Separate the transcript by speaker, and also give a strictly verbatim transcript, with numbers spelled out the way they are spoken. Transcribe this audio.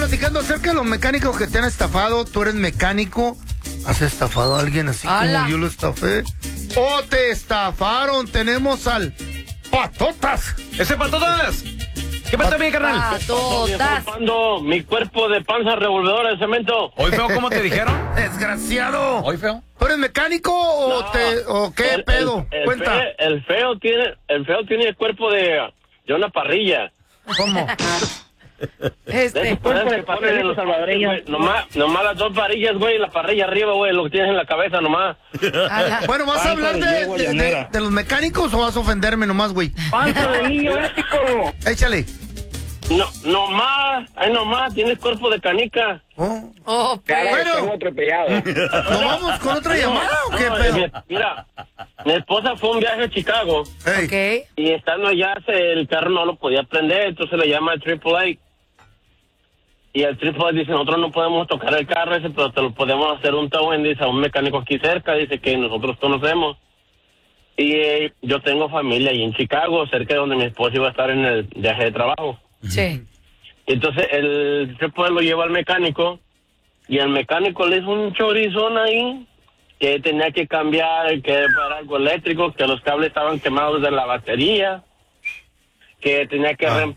Speaker 1: platicando acerca de los mecánicos que te han estafado. ¿Tú eres mecánico? ¿Has estafado a alguien así
Speaker 2: ¡Hala!
Speaker 1: como yo lo estafé? ¿O te estafaron? Tenemos al Patotas.
Speaker 3: ¡Ese Patotas! ¿Qué pasa, mi carnal?
Speaker 2: Patotas.
Speaker 4: Cuando mi cuerpo de panza revolvedora de cemento.
Speaker 3: ¿Hoy feo cómo te dijeron?
Speaker 1: Desgraciado.
Speaker 3: ¿Hoy feo?
Speaker 1: ¿Tú eres mecánico o,
Speaker 4: No,
Speaker 1: te, o qué
Speaker 4: el,
Speaker 1: pedo?
Speaker 4: El, el
Speaker 1: Cuenta.
Speaker 4: Fe, el feo tiene, el feo tiene el cuerpo de, de una parrilla.
Speaker 1: ¿Cómo?
Speaker 2: Este.
Speaker 4: Pueden que ponen en los salvadoreños. Nomás, nomás las dos parillas, güey, y la parrilla arriba, güey, lo que tienes en la cabeza nomás.
Speaker 2: Ala.
Speaker 1: Bueno, ¿vas a hablar de, de, de- de los mecánicos o vas a ofenderme nomás, güey?
Speaker 4: ¡Panza de niño ético!
Speaker 1: Échale.
Speaker 4: No, nomás, ay, nomás, tienes cuerpo de canica.
Speaker 1: Oh.
Speaker 2: Oh, pero.
Speaker 1: Bueno,
Speaker 4: atropellado.
Speaker 1: ¿nos vamos con otra llamada o qué
Speaker 4: No,
Speaker 1: pedo?
Speaker 4: mi- Mira, mi esposa fue a un viaje a Chicago.
Speaker 1: Ey,
Speaker 2: Ok.
Speaker 4: Y estando allá, se- el carro no lo podía prender, entonces le llama al triple A. Y el triple A dice, nosotros no podemos tocar el carro ese, pero te lo podemos hacer un towing, dice, a un mecánico aquí cerca, dice que nosotros conocemos. Y eh, yo tengo familia ahí en Chicago, cerca de donde mi esposa iba a estar en el viaje de trabajo.
Speaker 2: Sí.
Speaker 4: Entonces el triple A lo lleva al mecánico, y el mecánico le hizo un chorizón ahí, que tenía que cambiar, que era algo eléctrico, que los cables estaban quemados de la batería, que tenía que
Speaker 1: Ah.